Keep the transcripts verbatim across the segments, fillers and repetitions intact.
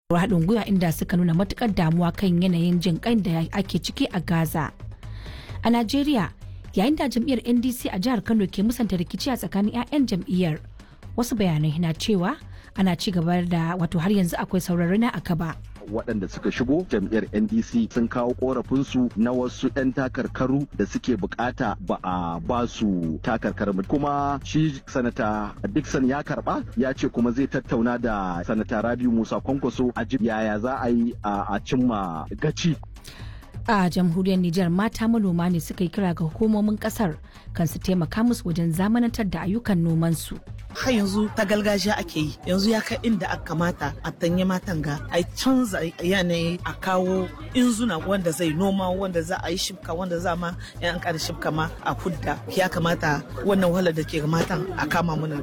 haɗin gwiwa inda suka nuna matukar damuwa kan yanayin jin kai da ake ciki a Gaza. A Najeriya, yayin da jam'iyyar N D C a jihar Kano ke musanta rikici a tsakanin 'ya'yan jam'iyyar, wasu bayanai na cewa ana ci gaba da wato har yanzu akwai saurari na akaba. Waɗanda suka shigo jam'iyyar N D C sun kawo korafinsu na wasu 'yan takarkaru da suke bukata ba a ba su takarkar kuma shi sanata Dixon ya karba ya ce kuma zai tattauna da sanata Rabiu Musa Kwankwaso a yaya za a yi a cimma gaci. A jamhuriyar Nijar mata manoma ne suka yi kira ga hukumomin kasar kan su taimaka musu wajen zamanantar da ayyukan nomansu. Har yanzu ta gargajiya ake yi, yanzu ya kai inda aka kamata a tanye matan ga a canza yanayi a kawo inzuna wanda zai noma wanda za a yi shibka wanda za ma yan an kada shibka ma a hudda ya kamata wannan wahalar da ke ga matan a kama muna.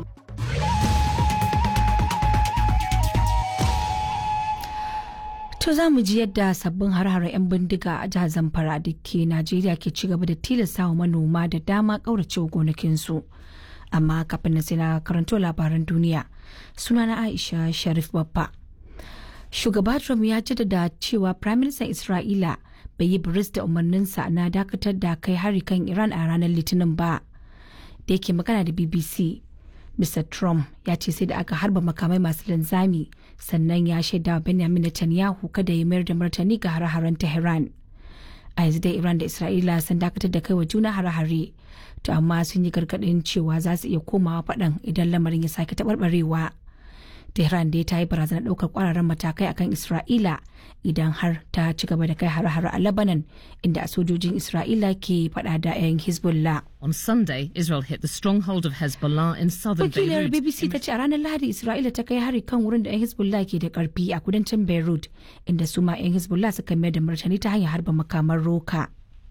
To za mu ji yadda sabbin har-haren 'yan bindiga a jihar Zamfara da ke Najeriya ke ci gaba da tilasta wa manoma da dama ƙauracewa gonakinsu. Amma kafin na sai na karanto labaran duniya, sunana Aisha Sharif Babba. Shugaba Trump ya jaddada cewa Prime Minister Isra'ila bai yi biris da umarninsa na dakatar da kai hari kan Iran a ranar Litinin ba. Da yake magana da B B C, Mister Trump ya ce sai da aka harba makamai masu linzami sannan ya shaida wa Benjamin Netanyahu kada ya mayar da martani ga hare-haren Tehran. A yanzu dai Iran da Isra'ila sun dakatar da kai wa juna hare-hare, to amma sun yi gargaɗin cewa za su iya komawa faɗan idan lamarin ya sake taɓarɓarewa. Tehran dai ta yi barazanar ɗaukar ƙwararren matakai akan Isra'ila idan har ta ci gaba da kai hare-hare a Lebanon, inda sojojin Isra'ila ke faɗa da 'yan Hezbollah. On Sunday, Israel hit the stronghold of Hezbollah in southern Wakilar Beirut. B B C ta ce a ranar Lahadi Isra'ila ta kai hari kan wurin da 'yan Hezbollah ke da ƙarfi a kudancin Beirut, inda su ma 'yan Hezbollah suka mayar da martani ta hanyar harba makaman roka.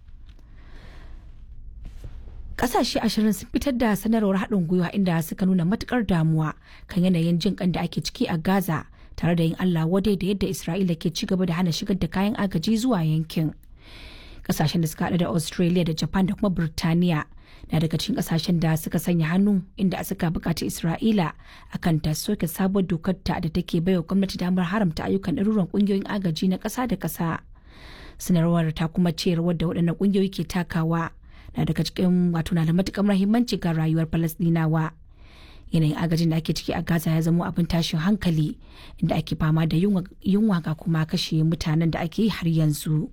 Kasashe ashirin sun fitar da sanarwar haɗin gwiwa inda suka nuna matukar damuwa kan yanayin jin kan da ake ciki a Gaza, tare da yin Allah wadai da yadda Isra'ila ke ci gaba da hana shigar da kayan agaji zuwa yankin. Kasashen da suka haɗu da Australia da Japan da kuma Burtaniya na daga cikin kasashen da suka sanya hannu inda suka bukaci Isra'ila akan ta soke sabuwar dokar ta da take baiwa gwamnati damar haramta ayyukan ɗaruran ƙungiyoyin agaji na ƙasa da ƙasa. Sanarwar ta kuma ce rawar da waɗannan ƙungiyoyi ke takawa na daga cikin wato na da matuƙar muhimmanci ga rayuwar Falasɗinawa. Yanayin agajin da ake ciki a Gaza ya zama abin tashin hankali, inda ake fama da yunwa ga kuma kashe mutanen da ake yi har yanzu.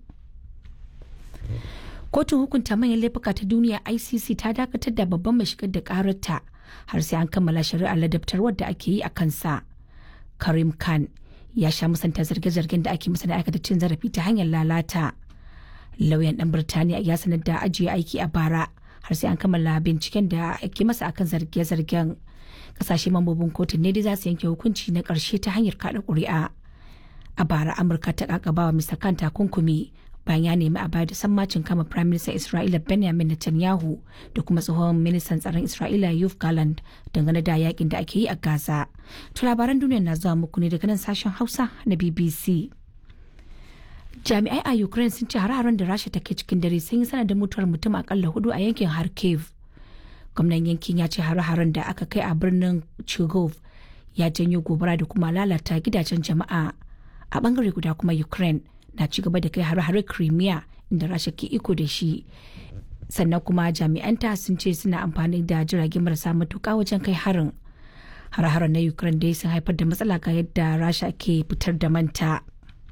Kotun hukunta manyan laifuka ta duniya I C C ta dakatar da babban mai shigar da ƙararta har sai an kammala shari'ar ladabtarwar da ake yi a kansa. Karim Khan ya sha musanta zarge-zargen da ake masa da aikata cin zarafi ta hanyar lalata. Lauyan ɗan Birtaniya ya sanar da ajiye aiki a bara har sai an kammala binciken da ake masa akan zarge-zargen. Kasashe mambobin kotun ne dai za su yanke hukunci na ƙarshe ta hanyar kaɗa ƙuri'a. A bara Amurka ta ƙaƙabawa Mister Khan takunkumi bayan ya nemi a bayar da sammacin kama Prime Minister Isra'ila Benjamin Netanyahu da kuma tsohon ministan tsaron Isra'ila Yoav Gallant dangane da yakin da ake yi a Gaza. To labaran duniya na zuwa muku ne daga nan sashen Hausa na B B C. Jami'ai a Ukraine sun ce har-haren da Rasha take cikin dare sun yi sanadin mutuwar mutum akalla hudu a yankin Kharkiv. Gwamnan yankin ya ce har-haren da aka kai a birnin Chigov ya janyo gobara da kuma lalata gidajen jama'a. A bangare guda kuma Ukraine na ci gaba da kai har-hare Crimea inda Rasha ke iko da shi. Sannan kuma jami'anta sun ce suna amfani da jirage marasa matuƙa wajen kai harin. Har-haren na Ukraine dai sun haifar da matsala ga yadda Rasha ke fitar da manta.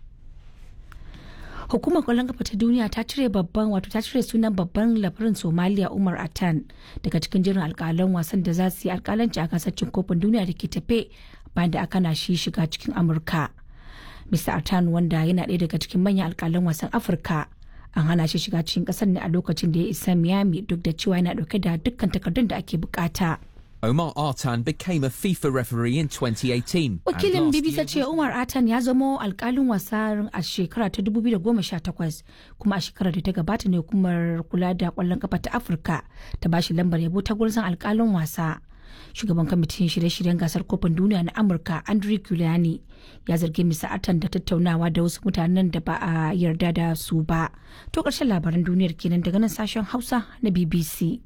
Hukumar kwallon kafa ta duniya ta cire babban wato ta cire sunan babban labarin Somalia Umar Atan daga cikin jirin alkalan wasan da za su yi alkalanci a gasar cin kofin duniya da ke tafe bayan da aka na shi shiga cikin Amurka. Mister Atan wanda yana ɗaya daga cikin manyan alkalan wasan Afirka an hana shi shiga cikin ƙasar ne a lokacin da ya isa Miami duk da cewa yana ɗauke da dukkan takardun da ake bukata. Omar Artan became a FIFA referee in twenty eighteen. Wakilin B B C ce Umar Artan ya zama alkalin wasa a shekara ta dubu biyu da goma sha takwas, kuma a shekarar da ta gabata ne hukumar kula da kwallon kafa ta Afirka ta bashi lambar yabo ta gurzon alkalin wasa. Shugaban kwamitin shirye-shiryen gasar kofin duniya na Amurka Andrew Giuliani ya zargi Mister Artan da tattaunawa da wasu mutanen da ba a yarda da su ba. To ƙarshen labaran duniyar kenan daga nan sashen Hausa na B B C.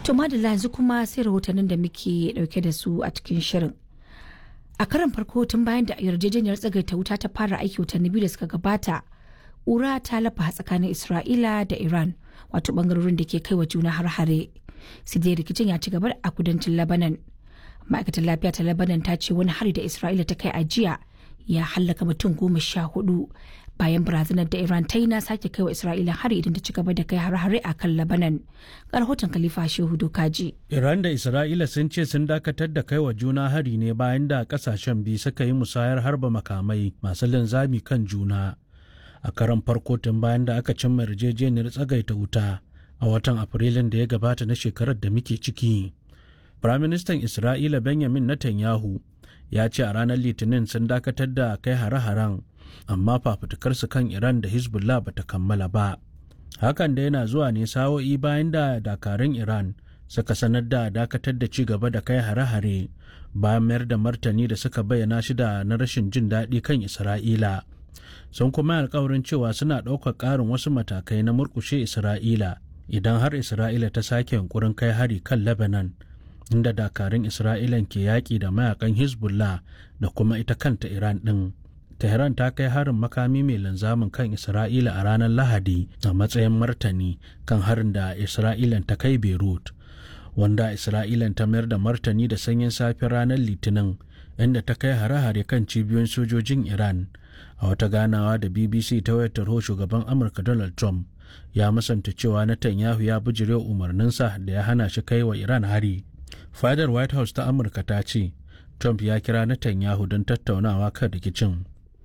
To madalla yanzu kuma sai rahotannin da muke dauke da su a cikin shirin. A karan farko tun bayan da yarjejeniyar tsagaita wuta ta fara aiki watanni biyu da suka gabata, ƙura ta lafa tsakanin Isra'ila da Iran, wato bangarorin da ke kai wa juna har-hare. Sai dai rikicin ya ci gaba a kudancin Lebanon. Ma'aikatar lafiya ta Lebanon ta ce wani hari da Isra'ila ta kai a jiya ya hallaka mutum goma sha hudu bayan barazanar da Iran ta yi na sake kai wa Isra'ila hari idan ta ci gaba da kai har-hare a kan Lebanon. Ga rahoton Khalifa Shehu Dokaji. Iran da Isra'ila sun ce sun dakatar da kai wa juna hari ne bayan da kasashen biyu suka yi musayar harba makamai masu linzami kan juna. A karan farko tun bayan da aka cimma yarjejeniyar tsagaita wuta a watan Afrilun da ya gabata na shekarar da muke ciki. Firaministan Isra'ila Benjamin Netanyahu ya ce a ranar Litinin sun dakatar da kai hare-haren, amma fafutukarsu kan Iran da Hezbollah ba ta kammala ba. Hakan da yana zuwa ne sa'o'i bayan da dakarun Iran suka sanar da dakatar da ci gaba da kai hare-hare bayan mayar da martani da suka bayyana shi da na rashin jin daɗi kan Isra'ila. Sun kuma alkawarin cewa suna ɗaukar ƙarin wasu matakai na murƙushe Isra'ila idan har Isra'ila ta sake yunkurin kai hari kan Lebanon, inda dakarun Isra'ilan ke yaƙi da mayakan Hezbollah da kuma ita kanta Iran ɗin. Tehran ta kai harin makami mai linzamin kan Isra'ila a ranar Lahadi a matsayin martani kan harin da Isra'ilan ta kai Beirut, wanda Isra'ilan ta mayar da martani da sanyin safe ranar Litinin, inda ta kai hare-hare kan cibiyoyin sojojin Iran. A wata ganawa da B B C ta wayar tarho, shugaban Amurka Donald Trump ya musanta cewa Netanyahu ya bijire umarninsa da ya hana shi kai wa Iran hari. Fadar White House ta Amurka ta ce Trump ya kira Netanyahu don tattaunawa kan rikicin.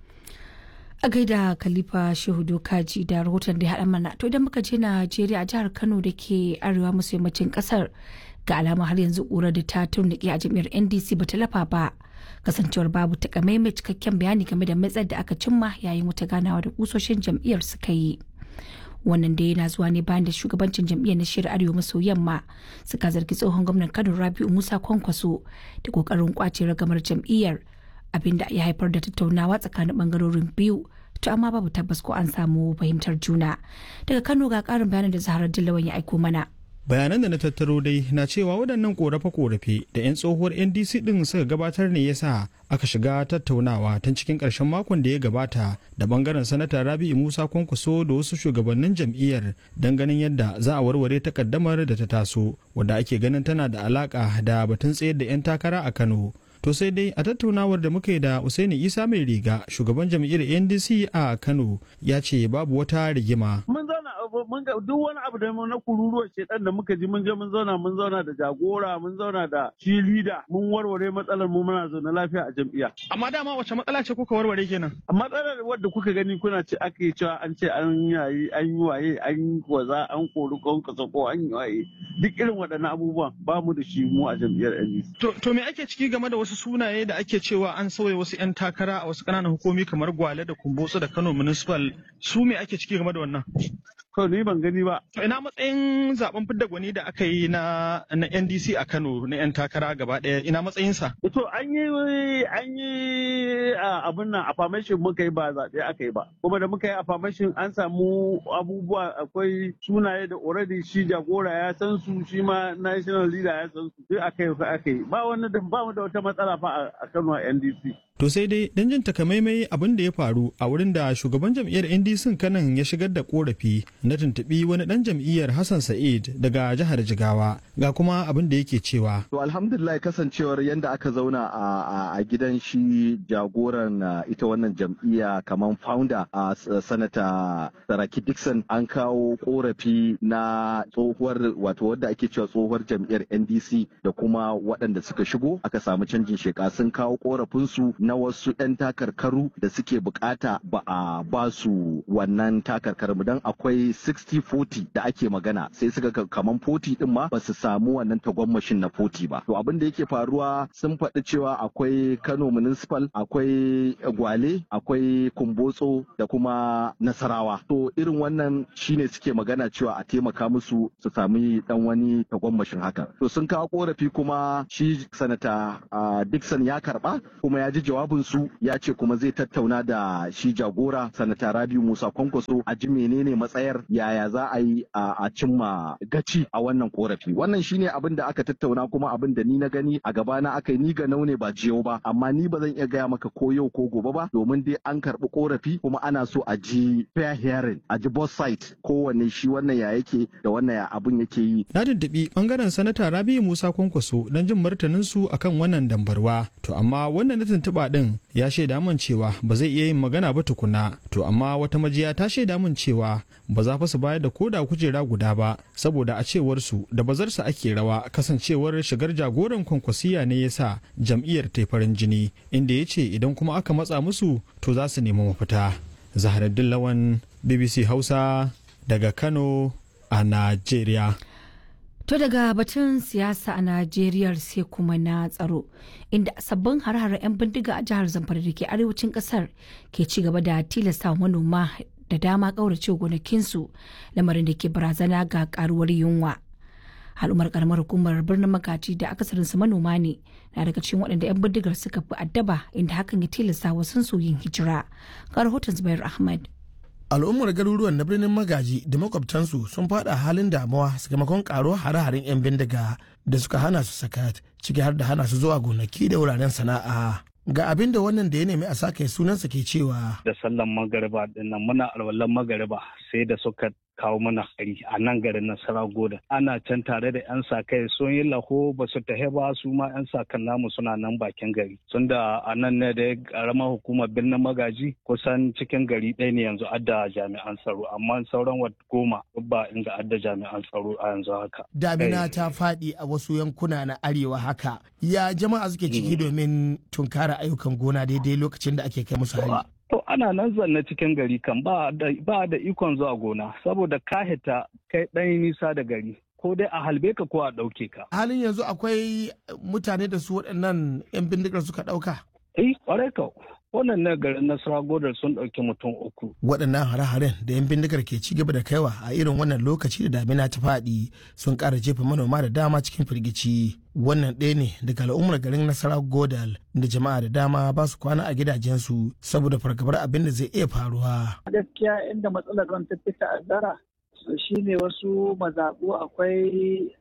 A gaida Khalifa Shehu Dokaji da rahoton da ya haɗa mana. To idan muka je Najeriya, a jihar Kano da ke arewa maso yammacin ƙasar, ga alama har yanzu ƙurar da ta turnike a jam'iyyar N D C ba ta lafa ba, kasancewar babu takamaimai cikakken bayani game da matsar da aka cimma yayin wata ganawa da kusoshin jam'iyyar suka yi. Wannan da yana zuwa ne bayan da shugabancin jam'iyyar na shirin arewa maso yamma suka zargi tsohon gwamnan Kano Rabi'u Musa Kwankwaso da kokarin kwace ragamar jam'iyyar, abinda ya haifar da tattaunawa tsakanin bangarorin biyu, to amma babu tabbas ko an samu fahimtar juna. Daga Kano ga karin bayanin da Zaharar Dillawan ya aiko mana. Bayanan da na tattaro dai na cewa waɗannan korafe-korafe da 'yan tsohuwar N D C ɗin suka gabatar ne yasa aka shiga tattaunawa tun cikin ƙarshen makon da ya gabata da bangaren sanata Rabi'u Musa Kwankwaso da wasu shugabannin jam'iyyar don ganin yadda za a warware takaddamar da ta taso wadda ake ganin tana da alaƙa da batun tsayar da 'yan takara a Kano. To sai dai a tattaunawar da muka yi da Usaini Isa mai riga, shugaban jam'iyyar N D C a Kano, ya ce babu wata rigima. Mun zauna mun ga duk wani abu da na kururuwar shedan da muka ji mun je mun zauna mun zauna da jagora mun zauna da shi leader mun warware matsalar mu muna zaune lafiya a jam'iyya. Amma dama wace matsala ce kuka warware kenan? Matsalar wadda kuka gani kuna ce ake cewa an ce an yayi an yi waye an yi kwaza an kori kwankwasa ko an yi waye duk irin waɗannan abubuwan ba mu da shi mu a jam'iyyar N D C. To to me ake ciki game da wasu sunaye da ake cewa an sauya wasu 'yan takara a wasu ƙananan hukumi kamar Gwale da Kumbotso da Kano Municipal, su me ake ciki game da wannan? To ni ban gani ba. To ina matsayin zaben fidda gwani da aka yi na na N D C a Kano na 'yan takara gaba ɗaya, ina matsayinsa? To an yi an yi abin nan affirmation muka yi ba zaɓe aka yi ba. Kuma da muka yi affirmation an samu abubuwa, akwai sunaye da already shi jagora ya san su, shi ma national leader ya san su, duk aka yi aka yi. Ba wani da ba mu da wata matsala fa a Kano a N D C. To sai dai dan jin takamaimai abin da ya faru a wurin da shugaban jam'iyyar N D C kanan ya shigar da korafi na tuntuɓi wani dan jam'iyyar Hassan Sa'id daga jihar Jigawa, ga kuma abin da yake cewa. To alhamdulillah, kasancewar yadda aka zauna a gidan shi jagoran ita wannan jam'iyya kamar founder a sanata Saraki Dixon, an kawo korafi na tsohuwar wato wadda ake cewa tsohuwar jam'iyyar N D C da kuma waɗanda suka shigo aka samu canjin sheka, sun kawo korafinsu na wasu 'yan takarkaru da suke bukata ba a ba su wannan takarkaru don akwai sixty forty da ake magana, sai suka kaman forty din ma ba su samu wannan tagwammashin na forty ba. To abin da yake faruwa, sun faɗi cewa akwai Kano Municipal, akwai Gwale, akwai Kumbotso da kuma Nasarawa. To irin wannan shine suke magana cewa a taimaka musu su sami dan wani tagwammashin haka. To sun kawo korafi kuma shi sanata uh, Dixon ya karba kuma ya ji jawabinsu ya ce kuma zai tattauna da shi jagora sanata Rabiu Musa Kwankwaso a ji menene matsayar yaya za a yi a cimma gaci a wannan korafi. Wannan shine abin da aka tattauna kuma abin da ni na gani a gabana aka yi, ni ga naune ba jiyau ba, amma ni ba zan iya gaya maka ko yau ko gobe ba domin dai an karɓi korafi kuma ana so a ji fair hearing, a ji both side, kowanne shi wannan ya yake da wannan ya abin yake yi. Na tuntuɓi bangaren sanata Rabiu Musa Kwankwaso don jin martanin su akan wannan dambarwa, to amma wannan na tuntuɓa din ya shaida min cewa ba zai iya yin magana ba tukuna. To amma wata majiya ta shaida min cewa ba za fa su bayar da koda kujera guda ba saboda a cewar su da bazarsa ake rawa, kasancewar shigar jagoran Kwankwasiya ne yasa jam'iyyar ta farin jini, inda ya ce idan kuma aka matsa musu to za su nemi mafita. Zaharaddin Lawan, B B C Hausa daga Kano a Najeriya. To daga batun siyasa a Najeriya sai kuma na tsaro, inda sabbin har-haren 'yan bindiga a jihar Zamfara da ke arewacin kasar ke ci gaba da tilasta manoma da dama ƙaurace gonakinsu, lamarin da ke barazana ga karuwar yunwa. Al'ummar karamar hukumar birnin Magaji da akasarinsu manoma ne na daga cikin waɗanda 'yan bindigar suka fi addaba, inda hakan ya tilasta wasu su yin hijira. Ga rahoton Zubair Ahmad. Al'ummar garuruwan na birnin Magaji da makwabtansu sun fada halin damuwa sakamakon karo hare-haren 'yan bindiga da suka hana su sakat, ciki har da hana su zuwa gonaki da wuraren sana'a. Ga abin da wannan da ya nemi a sake sunansa ke cewa. Da sallan magariba dinnan muna alwallan magariba sai da suka kawo mana hari a nan garin Nasara Goda. Ana can tare da 'yan sa-kai sun yi laho ba su tahe ba, su ma 'yan sa-kan namu suna nan bakin gari. Sun da a nan ne da karamar hukumar birnin Magaji kusan cikin gari ɗaya ne yanzu adda jami'an tsaro, amma sauran wat goma ba inda adda jami'an tsaro a yanzu haka. Damina ta faɗi a wasu yankuna na arewa haka. Ya jama'a suke ciki domin tunkara ayyukan gona daidai lokacin da ake kai musu hari. To ana nan zanne cikin gari kan ba da ba da ikon zuwa gona saboda ka hita kai ɗan nisa da gari, ko dai a halbe ka ko a ɗauke ka. Halin yanzu akwai mutane da su waɗannan 'yan bindigar suka ɗauka? Eh, ƙwarai ka. Wannan na garin Nasara Godar sun ɗauki mutum uku. Waɗannan hare-haren da 'yan bindigar ke ci gaba da kaiwa a irin wannan lokaci da damina ta faɗi sun ƙara jefa manoma da dama cikin firgici. Wannan ɗaya ne daga al'ummar garin Nasara Godal da jama'a da dama ba su kwana a gidajensu saboda fargabar abin da zai iya faruwa. Gaskiya inda matsalar ruwan ta fi ta'azzara shi ne wasu mazaɓu akwai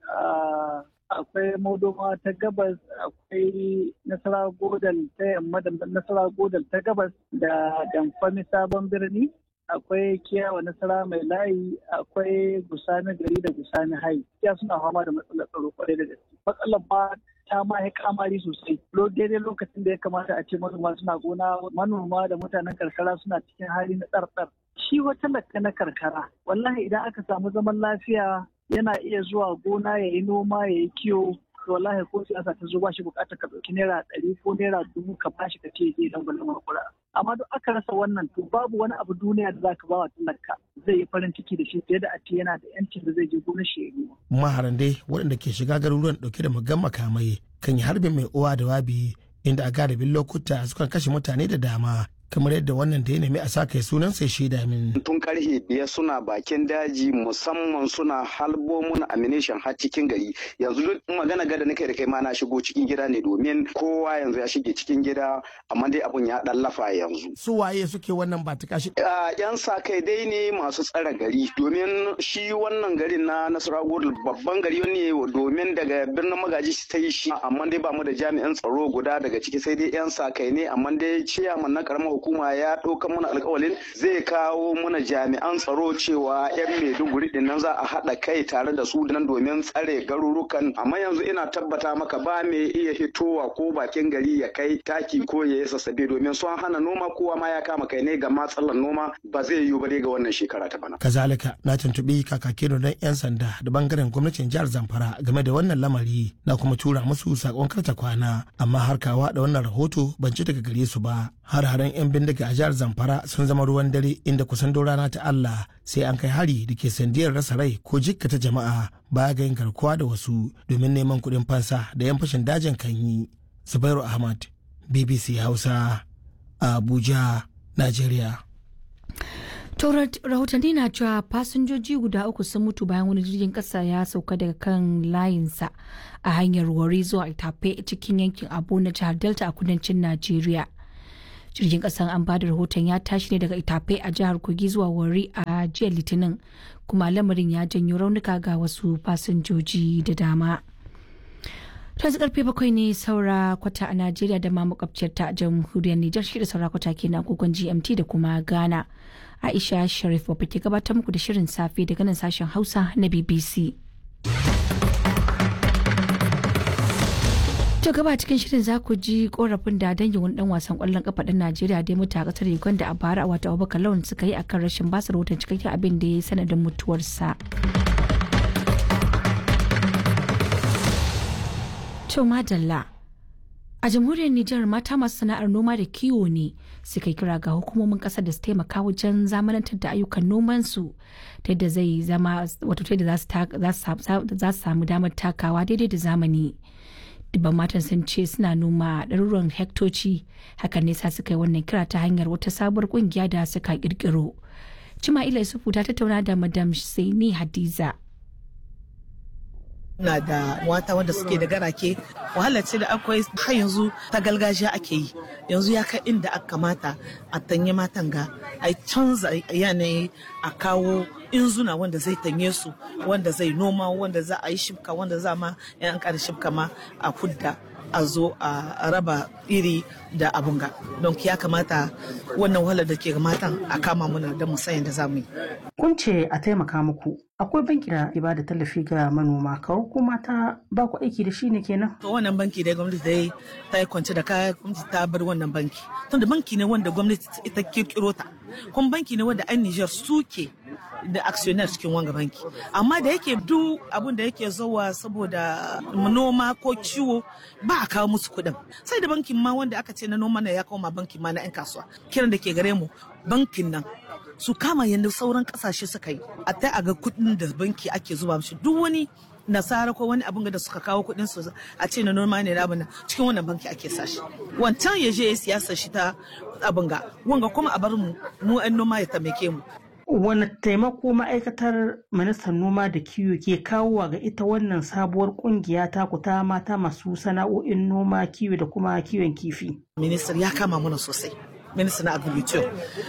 akwai Modoma ta gabas, akwai Nasara Godal ta yamma da Nasara Godal ta gabas da Damfami Sabon Birni, akwai Kiyawa Nasara Mai Layi, akwai Gusani Gari da Gusani Hai. Ya suna fama da matsalar tsaro kwarai da gaske. Matsalar ba ta ma ya kamari sosai. Daidai lokacin da ya kamata a ce manoma suna gona, manoma da mutanen karkara suna cikin hali na tsartsar. Shi wata lakka na karkara, wallahi idan aka samu zaman lafiya yana iya zuwa gona ya yi noma ya yi kiwo, wallahi ko siyasa ta zo ba shi bukatar ka ɗauki naira ɗari ko naira dubu ka bashi ka ce zai dan gwalin makura. Amma duk aka rasa wannan to babu wani abu duniya da zaka ba wa talaka zai yi farin ciki da shi fiye da a ce yana da yancin da zai je gonar shi ya yi. Maharan dai waɗanda ke shiga garuruwan ɗauke da muggan makamai kan yi harbin mai uwa da wabi, inda a galibin lokuta sukan kashe mutane da dama. Kamar yadda wannan da ya nemi a sa kai sunan sai shaida min. Tun karfe biyar suna bakin daji, musamman suna halbo mun ammunition har cikin gari. Yanzu duk magana gada nake da kai ma na shigo cikin gida ne domin kowa yanzu ya shige cikin gida, amma dai abun ya dan lafa yanzu. Su waye suke wannan ba ta kashi? Yan sa kai dai ne masu tsare gari, domin shi wannan garin na Nasarawa babban gari ne, domin daga birnin Magaji ta yi shi, amma dai ba mu da jami'an tsaro guda daga ciki, sai dai yan sa kai ne, amma dai ciyaman na karamar hukuma ya ɗauka mana alƙawalin zai kawo mana jami'an tsaro cewa 'yan Maiduguri din nan za a haɗa kai tare da su nan domin tsare garurukan, amma yanzu ina tabbata maka ba mai iya hitowa ko bakin gari ya kai taki ko ya yi sassabe domin sun hana noma, kowa ma ya kama kai ne ga matsalar noma ba zai yiwu ba ga wannan shekara ta bana. Kazalika na tuntuɓi kakakin don 'yan sanda da bangaren gwamnatin jihar Zamfara game da wannan lamari, na kuma tura musu sakon karta kwana, amma har kawa da wannan rahoto ban ci daga gare su ba. Har haren 'yan bindiga a jihar Zamfara sun zama ruwan dare, inda kusan rana ta Allah sai an kai hari da ke sandiyar rasa rai ko jikkata jama'a baya ga yin garkuwa da wasu domin neman kuɗin fansa da 'yan fashin dajin kan yi. Zubairu Ahmad, B B C Hausa, Abuja, Najeriya. Rahotanni na cewa fasinjoji guda uku sun mutu bayan wani jirgin kasa ya sauka daga kan layinsa a hanyar Warri zuwa Itape cikin yankin Abo na jihar Delta a kudancin Najeriya. Jirgin kasan an bada rahoton ya tashi ne daga Itape a jihar Kogi zuwa Warri a jiya Litinin, kuma lamarin ya janyo raunuka ga wasu fasinjoji da dama. Ta zai karfe bakwai ne saura kwata a Najeriya da ma makwabciyar ta jamhuriyar Nijar, shi da saura kwata ke na agogon G M T da kuma Ghana. Aisha Sharif Babu ke gabatar muku da shirin safe daga nan sashen Hausa na B B C. To gaba cikin shirin za ku ji korafin da dangin wani dan wasan kwallon kafa ɗan Najeriya da ya mutu a kasar Uganda a bara, wato Abubakar Lawan, suka yi akan rashin basa rahoton cikakken abin da ya yi sanadin mutuwarsa. To madalla. A jamhuriyar Nijar, mata masu sana'ar noma da kiwo ne suka yi kira ga hukumomin kasar da su taimaka wajen zamanantar da ayyukan nomansu ta yadda zai zama wato ta yadda za su samu damar takawa daidai da zamani. Dubban matan sun ce suna noma ɗaruruwan hektoci, hakan ne sa suka yi wannan kira ta hanyar wata sabuwar kungiya da suka kirkiro. Cima'ila Isufu ta tattauna da Madam Saini Hadiza. Na da mata wanda suke da garake, wahalar ce da akwai har yanzu ta gargajiya ake yi, yanzu ya kai inda aka kamata a tanye matan ga a canza yanayi, a kawo inzuna wanda zai tanye su, wanda zai noma, wanda za a yi shibka, wanda za ma yan ƙara shibka ma a hudda a zo a raba iri da abunga. Don ya kamata wannan wahalar da ke ga matan a kama muna da musayin da za mu yi. Kun ce a taimaka muku, akwai banki da ba da tallafi ga manoma, kawai ko mata ba ku aiki da shi ne kenan? To wannan banki dai gwamnati dai ta yi kwance da kaya, gwamnati ta bar wannan banki. Tunda banki ne wanda gwamnati ita kirkiro ta, kuma banki ne wanda an Nijar suke da actionnaire cikin wanga banki, amma da yake duk abun da yake zuwa saboda noma ko ciwo ba a kawo musu kuɗin, sai da bankin ma wanda aka ce na noma na ya koma bankin ma na 'yan kasuwa. Kiran da ke gare mu, bankin nan su kama yadda sauran kasashe suka yi, a ta a ga kuɗin da banki ake zuba mishi. Duk wani nasara ko wani abin da suka kawo kuɗin su a ce na noma ne na abin cikin wannan banki ake sashi, wancan ya je ya siyasa shi ta abin ga wanga, kuma a bar mu mu 'yan noma ya taimake mu. Wani taimako ma'aikatar ministan noma da kiwo ke kawowa ga ita wannan sabuwar kungiya ta ku ta mata masu sana'o'in noma, kiwo da kuma kiwon kifi? Ministan ya kama mana sosai, ministan na agriculture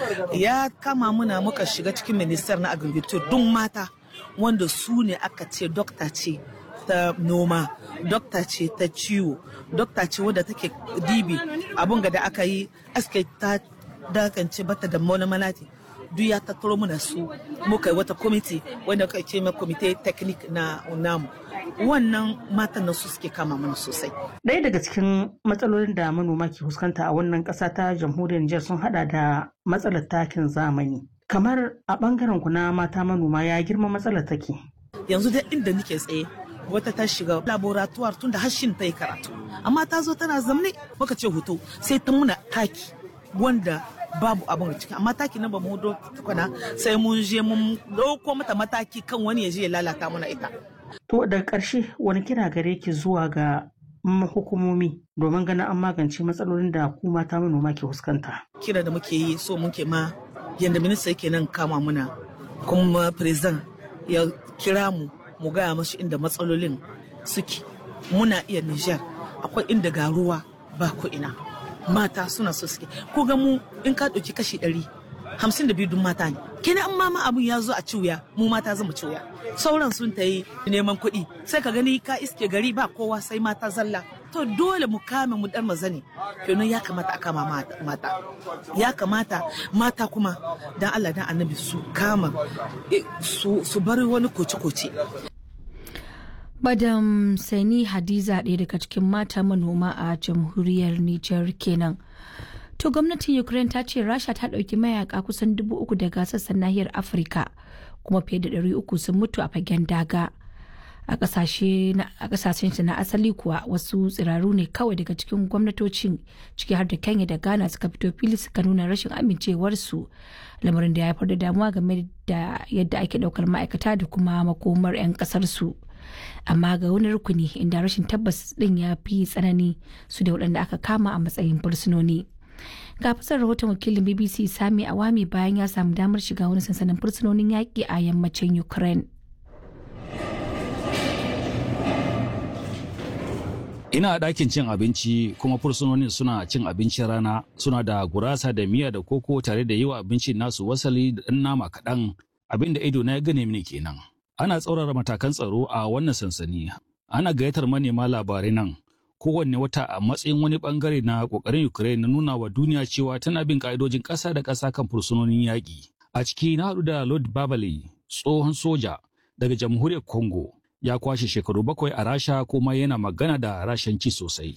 ya kama muna, muka shiga cikin ministan na agriculture duk mata wanda su ne aka ce dokta ce ta noma, dokta ce ta ciwo, dokta ce wadda take dibi abun ga da aka yi aske ta dakance bata da malati, duk ya tattaro muna su, muka yi wata kwamiti wanda aka ce mai kwamite teknik na namu. Wannan matan su suke kama mana sosai. Ɗaya daga cikin matsalolin da manoma ke fuskanta a wannan ƙasa ta jamhuriyar Nijar sun hada da matsalar takin zamani. Kamar a ɓangaren ku na mata manoma, ya girma matsalar take? Yanzu da inda nake tsaye, wata ta shiga laboratoire tun da hashin ta yi karatu, amma ta zo tana zamne, muka ce hoto sai ta muna taki wanda babu abin a ciki, amma taki nan ba mu hudo tukuna sai mun je mun dauko mata mataki kan wani ya je ya lalata mana ita. To daga ƙarshe wani kira gare ki zuwa ga hukumomi domin ganin an magance matsalolin da ku mata manoma ke fuskanta? Kira da muke yi so muke ma yanda minista yake nan kama muna, kuma president ya kira mu mu gaya mashi inda matsalolin suke. Muna iya Nijar akwai inda ga ruwa ba ko ina, mata suna so suke, ko ga mu in ka ɗauki kashi ɗari hamsin da biyu dun mata ne, kenan an mama abun ya zo a ciwya, mu mata zama ciwya, sauran sun ta yi neman kuɗi, sai ka gani ka iske gari ba kowa sai mata zalla. To dole mu kame mu dan maza ne, kenan ya kamata a kama mata, ya kamata mata kuma dan Allah dan annabi su kama su bari wani koce-koce. Madam Sani Hadiza, ɗaya daga cikin mata manoma a jamhuriyar Nijar kenan. To gwamnatin Ukraine ta ce Rasha ta ɗauki mayaka kusan dubu uku daga sassan nahiyar Afirka, kuma fiye da ɗari uku sun mutu a fagen daga. A ƙasashen na asali kuwa wasu tsiraru ne kawai daga cikin gwamnatocin, ciki har da Kenya da Ghana, suka fito fili suka nuna rashin amincewarsu, lamarin da ya haifar da damuwa game da yadda ake ɗaukar ma'aikata da kuma makomar 'yan ƙasarsu. Amma ga wani rukuni inda rashin tabbas ɗin ya fi tsanani, su da waɗanda aka kama a matsayin fursunoni. Ga fasar rahoton wakilin B B C Sami Awami bayan ya samu damar shiga wani sansanin fursunonin yaƙi a yammacin Ukraine. Ina a ɗakin cin abinci kuma fursunonin suna cin abincin rana, suna da gurasa da miya da koko tare da yi wa abincin nasu wasali da ɗan nama kaɗan. Abin da ido na ya gane mini kenan. Ana tsaurara matakan tsaro a wannan sansani. Ana gayyatar manema labarai nan kowanne wata a matsayin wani bangare na kokarin Ukraine na nuna wa duniya cewa tana bin ka'idojin ƙasa da ƙasa kan fursunonin yaƙi. A ciki na haɗu da Lord Babale, tsohon soja daga jamhuriyar Congo. Ya kwashe shekaru bakwai a Rasha kuma yana magana da Rashanci sosai.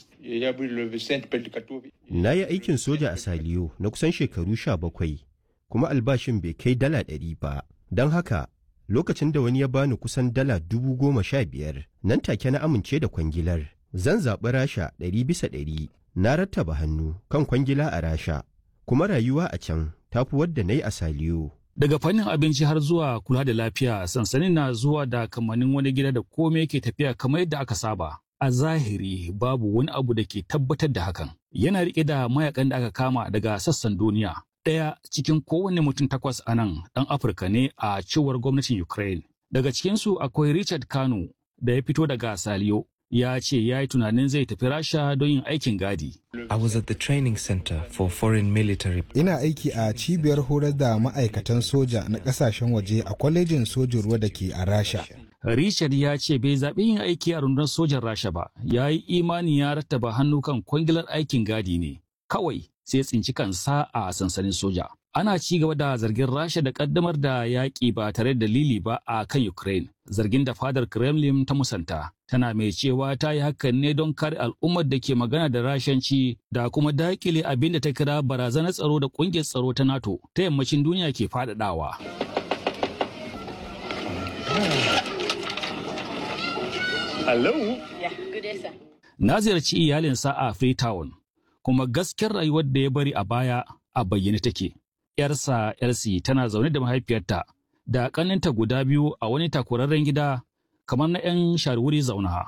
Na yi aikin soja a Saliyo na kusan shekaru sha bakwai, kuma albashin bai kai dala ɗari ba. Don haka, lokacin da wani ya bani kusan dala dubu goma sha biyar, nan take na amince da kwangilar. Zan zaɓi Rasha ɗari bisa ɗari. Na rattaba hannu kan kwangila a Rasha, kuma rayuwa a can tafi wadda na yi a Saliyo. Daga fannin abinci har zuwa kula da lafiya, sansanin na zuwa da kamannin wani gida da komai ke tafiya kamar yadda aka saba. A zahiri babu wani abu da ke tabbatar da hakan. Yana riƙe da mayakan da aka kama daga sassan duniya. Ɗaya cikin kowane mutum takwas a nan ɗan Afirka ne a cewar gwamnatin Ukraine. Daga cikinsu akwai Richard Kano da ya fito daga Saliyo. Ya ce ya yi tunanin zai tafi Rasha don yin aikin gadi. I was at the training center for foreign military. Ina aiki a cibiyar horar da ma'aikatan soja na kasashen waje a kwalejin sojin ruwa da ke a Rasha. Richard ya ce bai zaɓi yin aiki a rundunar sojan Rasha ba, ya yi imani ya rattaba hannu kan kwangilar aikin gadi ne. Kawai sai tsinci kansa a sansanin soja. Ana ci gaba da zargin Rasha da kaddamar da yaƙi ba tare da dalili ba a kan Ukraine, zargin da fadar Kremlin ta musanta. Tana mai cewa ta yi hakan ne don kare al'ummar da ke magana da Rashanci da kuma dakile abin da ta kira barazanar tsaro da ƙungiyar tsaro ta NATO ta yammacin duniya ke faɗaɗawa. Hello? Na ziyarci iyalinsa a Freetown, kuma gaskiyar rayuwar da ya bari a baya a bayyane take. ‘Yarsa Elsie tana zaune da mahaifiyarta da ƙaninta guda biyu a wani takurarren gida kamar na ‘yan sharwuri zauna.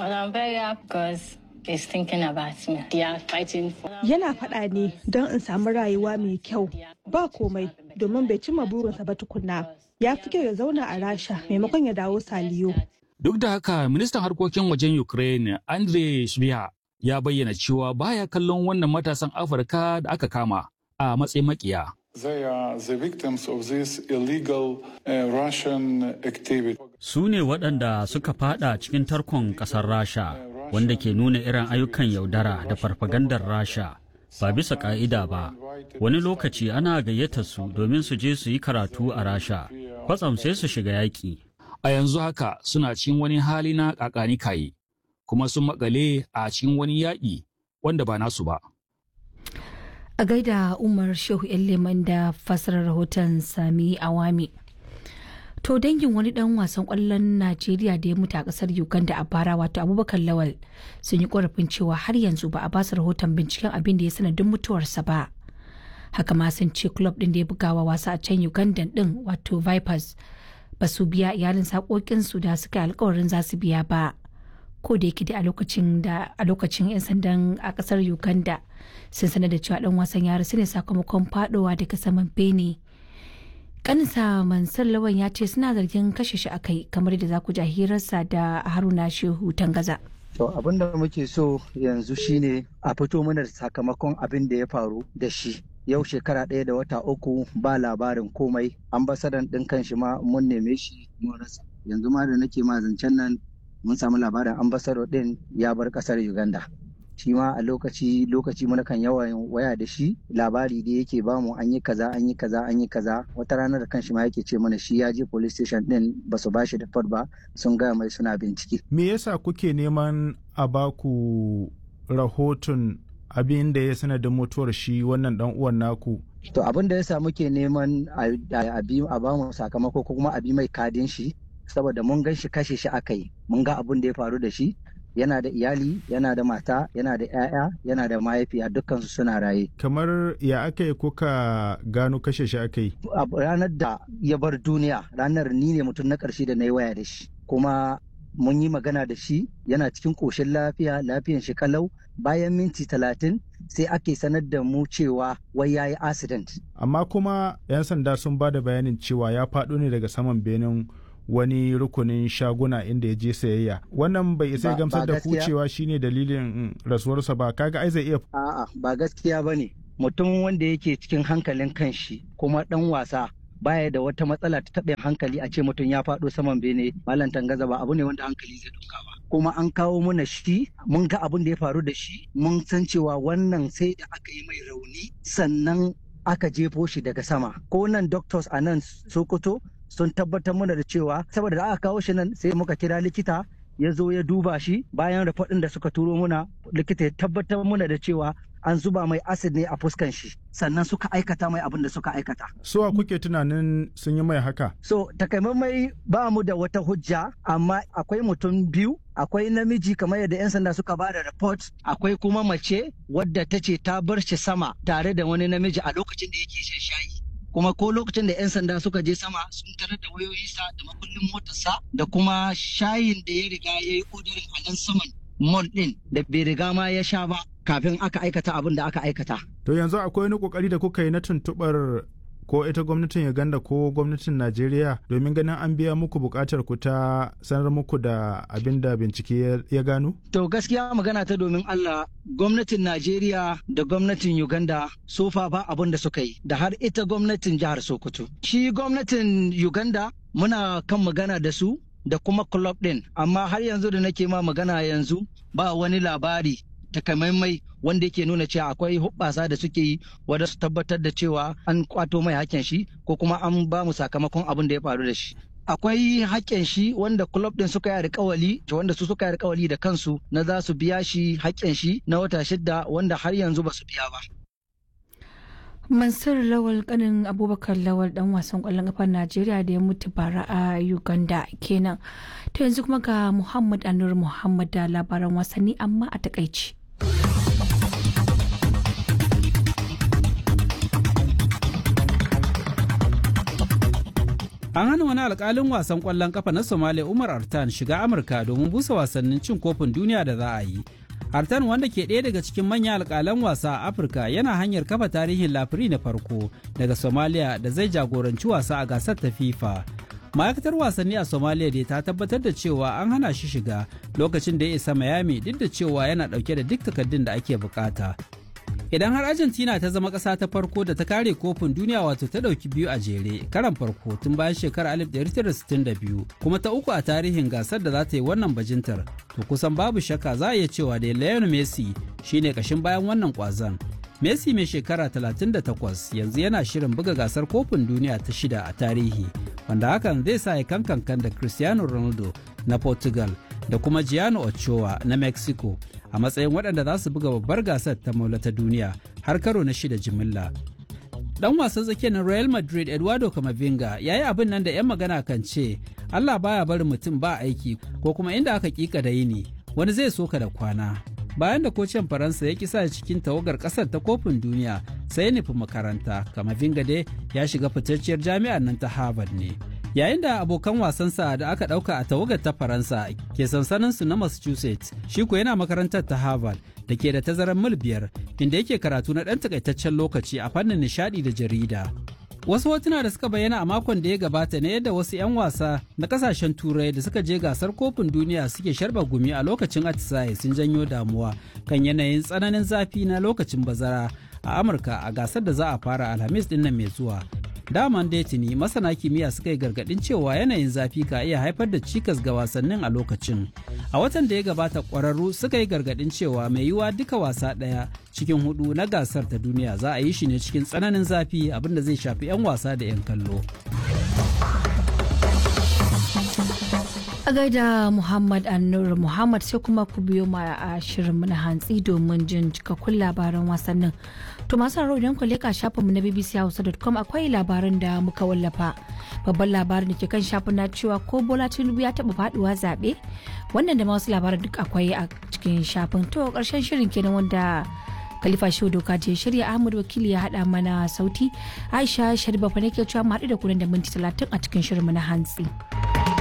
Yana faɗa ne don in samu rayuwa mai kyau, ba komai domin bai cimma burinsa ba tukunna. Ya fi kyau ya zauna a Rasha maimakon ya dawo Saliyo. Duk da haka, ministan harkokin wajen Ukraine, Andrei Sybiha, ya bayyana cewa baya kallon wannan matasan Afirka da aka kama a matsayin makiya. They are the victims of this illegal uh, Russian activity. Su ne waɗanda suka fada cikin tarkon ƙasar Rasha, wanda ke nuna irin ayyukan yaudara da farfagandar Rasha ba bisa ƙa'ida ba. Wani lokaci ana gayyata su domin su je su yi karatu a Rasha, kwatsam sai su shiga yaƙi. A yanzu haka suna cikin wani hali na ƙaƙani kayi, kuma sun makale a cikin wani yaƙi wanda ba nasu ba. A gaida Umar Shehu Leman da fasarar rahoton Sami Awami. To dangin wani dan wasan kwallon Najeriya da ya mutu a kasar Uganda a bara wato Abubakar Lawal sun yi korafin cewa har yanzu ba a ba su rahoton binciken abin da ya sanadin mutuwarsa ba. Haka ma sun ce club din da ya bugawa wasa a can Uganda din wato Vipers ba su biya iyalin sakokinsu da suka yi alkawarin za su biya ba. Ko da yake da a lokacin da a lokacin 'yan sandan a kasar Uganda sun sanar da cewa dan wasan ya rasu ne sakamakon fadowa daga saman bene. Kansa Mansur Lawan ya ce suna zargin kashe shi akai kamar da za ku ja hirarsa da Haruna Shehu Tangaza. To abin da muke so yanzu shine a fito mana da sakamakon abin da ya faru da shi. Yau shekara ɗaya da wata uku ba labarin komai, ambasadan ɗin kan shi ma mun neme shi mun rasa. Yanzu ma da nake ma zancen nan mun samu labarin ambassador ɗin ya bar ƙasar Uganda. Shi ma a lokaci lokaci muna kan yawan waya da shi, labari da yake bamu an yi kaza an yi kaza an yi kaza. Wata rana da kanshi ma yake ce mana shi ya je police station ɗin ba su bashi da fad ba, sun gaya mai suna bincike. Me yasa kuke neman a baku rahoton abin da ya sanadin mutuwar shi wannan dan uwan naku? To abin da yasa muke neman a bamu sakamako ko kuma a bi mai kadin shi, saboda mun gan shi kashe shi aka yi, mun ga abin da ya faru da shi. Yana da iyali, yana da mata, yana da 'ya'ya, yana da mahaifiya, dukkansu suna raye. Kamar ya aka yi kuka gano kashe shi aka yi? Ranar da ya bar duniya, ranar ni ne mutum na ƙarshe da na yi waya da shi. Kuma mun yi magana da shi, yana cikin ƙoshin lafiya, lafiyan shi kalau. Bayan minti talatin sai ake sanar da mu cewa wai ya yi accident. Amma kuma 'yan sanda sun ba da bayanin cewa ya faɗo ne daga saman benin wani rukunin shaguna inda ya je sayayya. Wannan bai isa gamsar da ku cewa shine dalilin rasuwarsa ba, kaga ai zai iya. A'a ba gaskiya bane. Mutum wanda yake cikin hankalin kanshi kuma dan wasa baya da wata matsala ta taɓin hankali a ce mutum ya faɗo saman bene malam tangaza ba abu ne wanda hankali zai ɗauka ba. Kuma an kawo mana shi mun ga abin da ya faru da shi mun san cewa wannan sai da aka yi mai rauni sannan aka jefo shi daga sama. Ko nan doctors a nan Sokoto sun tabbatar mana da cewa saboda da aka kawo shi nan sai muka kira likita ya zo ya duba shi bayan report ɗin da suka turo muna likita ya tabbatar mana da cewa an zuba mai acid ne a fuskan shi sannan suka aikata mai abin da suka aikata. So a kuke tunanin sun yi mai haka? So takamaimai ba mu da wata hujja amma akwai mutum biyu, akwai namiji kamar yadda 'yan sanda suka ba da report, akwai kuma mace wadda ta ce ta bar shi sama tare da wani namiji a lokacin da yake shan shayi. Kuma ko lokacin da 'yan sanda suka je sama sun tarar da wayoyinsa da makullin motarsa da kuma shayin da ya riga ya yi odarin a nan saman mall din da bai riga ma ya sha ba kafin aka aikata abin da aka aikata. To yanzu akwai wani kokari da kuka yi na tuntubar ko ita gwamnatin Uganda ko gwamnatin Najeriya domin ganin an biya muku bukatar ku ta sanar muku da abin da bincike ya gano? To gaskiya magana ta domin Allah gwamnatin Najeriya da gwamnatin Uganda sofa ba abin da suka yi da har ita gwamnatin jihar Sokoto. Shi gwamnatin Uganda muna kan magana da su da kuma club din amma har yanzu da nake ma magana yanzu ba wani labari takamaimai wanda yake nuna cewa akwai hubbasa da suke yi wadda su tabbatar da cewa an kwato mai hakken shi ko kuma an ba mu sakamakon abin da ya faru da shi. Akwai hakken shi wanda club din suka yi alkawali wanda su suka yi alkawali da kansu na za su biya shi hakken shi na wata shidda wanda har yanzu ba su biya ba. Mansur Lawal kanin Abubakar Lawal dan wasan kwallon kafar Najeriya da ya mutu bara a Uganda kenan. To yanzu kuma ga Muhammad Anur Muhammad da labaran wasanni amma a takaici. An hana wani alkalin wasan kwallon kafa na Somalia Umar Artan shiga Amurka domin busa wasannin cin kofin duniya da za a yi. Artan wanda ke ɗaya daga cikin manyan alƙalan wasa a Afirka yana hanyar kafa tarihin lafiri na farko daga Somalia da zai jagoranci wasa a gasar ta FIFA. Ma'aikatar wasanni a Somalia dai ta tabbatar da cewa an hana shi shiga lokacin da ya isa Miami duk da cewa yana ɗauke da duk takardun da ake bukata. Idan har Argentina ta zama ƙasa ta farko da ta kare kofin duniya wato ta ɗauki biyu a jere karan farko tun bayan shekarar alif ɗari tara da sittin da biyu kuma ta uku a tarihin gasar da za ta yi wannan bajintar to kusan babu shakka za a iya cewa da Lionel Messi shine kashin bayan wannan kwazon. Messi mai shekara talatin da takwas yanzu yana shirin buga gasar kofin duniya ta shida a tarihi wanda hakan zai sa ya kankan da Cristiano Ronaldo na Portugal da kuma Gianni Ochoa na Mexico a matsayin waɗanda za su buga babbar gasar ta maula ta duniya har karo na shida jimilla. Dan wasan tsakiyar Real Madrid Eduardo Camavinga ya yi abin nan da 'yan magana kan ce Allah baya barin mutum ba aiki ko kuma inda aka kika da yini wani zai soka da kwana. Bayan da kocin Faransa ya kisa cikin tawagar kasar ta kofin duniya sai ya nufi makaranta, Camavinga dai ya shiga fitacciyar jami'ar nan ta Harvard ne. Yayin da abokan wasansa da aka ɗauka a tawagar ta Faransa ke sansaninsu na Massachusetts, shi ko yana makarantar ta Harvard da ke da tazarar mil biyar inda yake karatu na ɗan takaitaccen lokaci a fannin nishaɗi da jarida. Wasu hotuna da suka bayyana a makon da ya gabata ne yadda wasu 'yan wasa na kasashen turai da suka je gasar kofin duniya suke sharba gumi a lokacin atisaye sun janyo damuwa kan yanayin tsananin zafi na lokacin bazara a Amurka a gasar da za a fara Alhamis din nan mai zuwa. Daman Detini masana kimiyya suka yi gargadin cewa yanayin zafi ka iya haifar da cikas ga wasannin a lokacin. A watan da ya gabata kwararru suka yi gargadin cewa mai yiwuwa duka wasa ɗaya cikin hudu na gasar ta duniya za a yi shi ne cikin tsananin zafi abinda zai shafi 'yan wasa da 'yan kallo. A gaida Muhammad Annur Muhammad sai kuma ku biyo ma a shirin na hantsi domin jin cikakkun labaran wasannin. To masu haro idan ku leka shafinmu na b b c hausa dot com akwai labaran da muka wallafa. Babban labarin da ke kan shafin na cewa ko Bola Tinubu ya taɓa faduwa zaɓe. Wannan da ma wasu labaran duk akwai a cikin shafin. To ƙarshen shirin kenan wanda Khalifa Shehu Doka je shirya Ahmad Wakili ya haɗa mana sauti. Aisha Sharifa fa nake cewa mu haɗu da ku da minti talatin a cikin shirinmu na hantsi.